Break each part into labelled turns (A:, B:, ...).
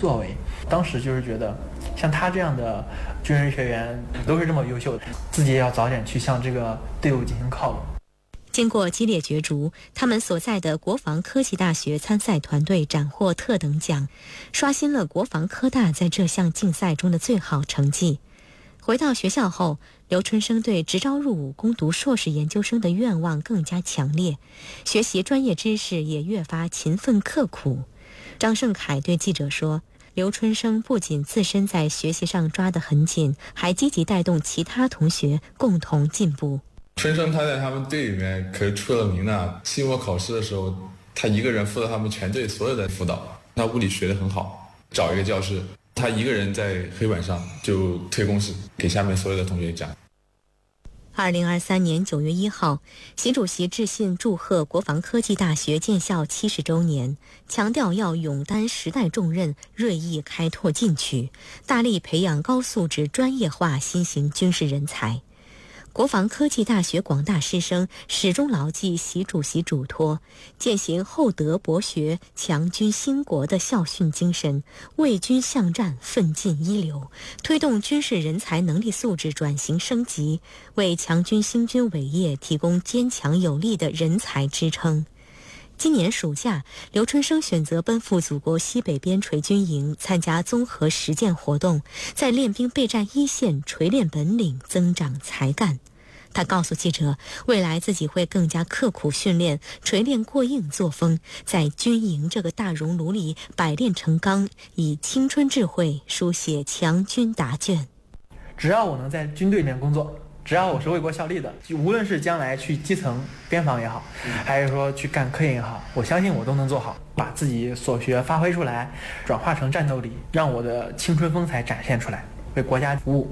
A: 作为。当时就是觉得像他这样的军人学员都是这么优秀的，自己也要早点去向这个队伍进行靠拢。
B: 经过激烈角逐，他们所在的国防科技大学参赛团队斩获特等奖，刷新了国防科大在这项竞赛中的最好成绩。回到学校后，刘春生对直招入伍攻读硕士研究生的愿望更加强烈，学习专业知识也越发勤奋刻苦。张胜凯对记者说，刘春生不仅自身在学习上抓得很紧，还积极带动其他同学共同进步。
C: 春生他在他们队里面可是出了名的，期末考试的时候他一个人负责他们全队所有的辅导，他物理学得很好，找一个教室他一个人在黑板上就推公式给下面所有的同学讲。
B: 2023年9月1号，习主席致信祝贺国防科技大学建校70周年，强调要勇担时代重任，锐意开拓进取，大力培养高素质专业化新型军事人才。国防科技大学广大师生始终牢记习主席嘱托，践行厚德博学、强军兴国的校训精神，为军向战，奋进一流，推动军事人才能力素质转型升级，为强军兴军伟业提供坚强有力的人才支撑。今年暑假，刘春生选择奔赴祖国西北边陲军营，参加综合实践活动，在练兵备战一线锤炼本领，增长才干。他告诉记者，未来自己会更加刻苦训练，锤炼过硬作风，在军营这个大熔炉里百炼成钢，以青春智慧书写强军答卷。
A: 只要我能在军队里面工作，只要我是为国效力的，无论是将来去基层边防也好，还是说去干科研也好，我相信我都能做好，把自己所学发挥出来，转化成战斗力，让我的青春风采展现出来，为国家服务。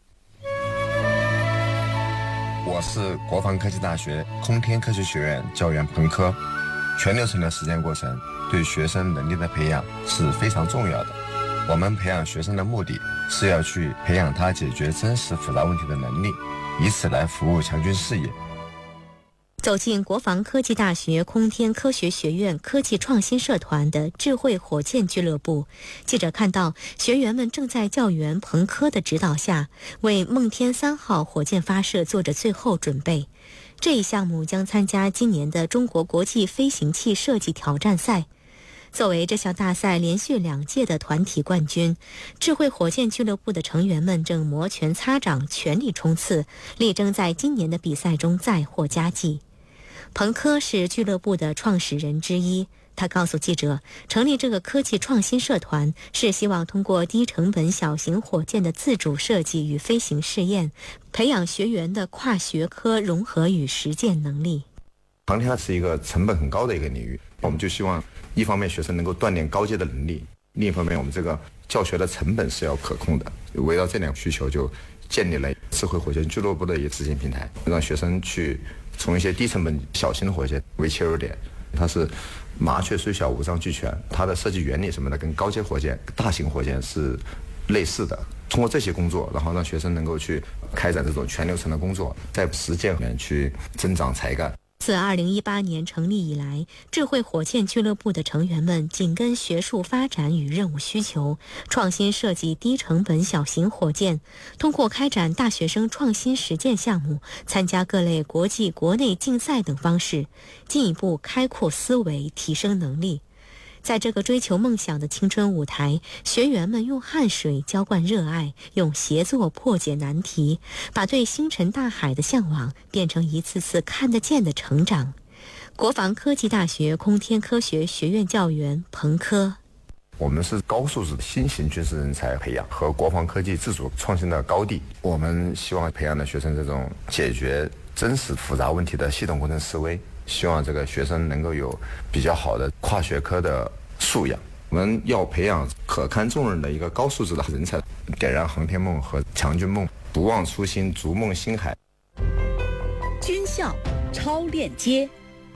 D: 我是国防科技大学空天科学学院教员彭科。全流程的实践过程对学生能力的培养是非常重要的。我们培养学生的目的是要去培养他解决真实复杂问题的能力，以此来服务强军事业。
B: 走进国防科技大学空天科学学院科技创新社团的智慧火箭俱乐部，记者看到学员们正在教员彭科的指导下，为梦天3号火箭发射做着最后准备。这一项目将参加今年的中国国际飞行器设计挑战赛。作为这项大赛连续2届的团体冠军，智慧火箭俱乐部的成员们正摩拳擦掌，全力冲刺，力争在今年的比赛中再获佳绩。彭科是俱乐部的创始人之一，他告诉记者，成立这个科技创新社团是希望通过低成本小型火箭的自主设计与飞行试验，培养学员的跨学科融合与实践能力。
D: 航天它是一个成本很高的一个领域，我们就希望一方面学生能够锻炼高阶的能力，另一方面我们这个教学的成本是要可控的。围绕这两个需求，就建立了智慧火箭俱乐部的一个执行平台，让学生去从一些低成本小型的火箭为切入点，它是麻雀虽小五脏俱全，它的设计原理什么的跟高阶火箭、大型火箭是类似的。通过这些工作，然后让学生能够去开展这种全流程的工作，在实践里面去增长才干。
B: 自2018年成立以来，智慧火箭俱乐部的成员们紧跟学术发展与任务需求，创新设计低成本小型火箭，通过开展大学生创新实践项目，参加各类国际国内竞赛等方式，进一步开阔思维，提升能力。在这个追求梦想的青春舞台，学员们用汗水浇灌热爱，用协作破解难题，把对星辰大海的向往变成一次次看得见的成长。国防科技大学空天科学学院教员彭科，
D: 我们是高素质的新型军事人才培养和国防科技自主创新的高地。我们希望培养的学生这种解决真实复杂问题的系统工程思维，希望这个学生能够有比较好的跨学科的素养。我们要培养可堪重任的一个高素质的人才，点燃航天梦和强军梦，不忘初心，逐梦星海。
E: 军校超链接。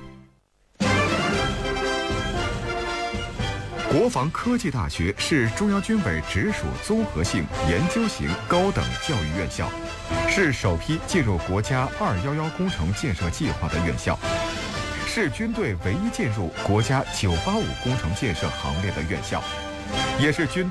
F: 国防科技大学是中央军委直属综合性研究型高等教育院校，是首批进入国家211工程建设计划的院校，是军队唯一进入国家985工程建设行列的院校，也是军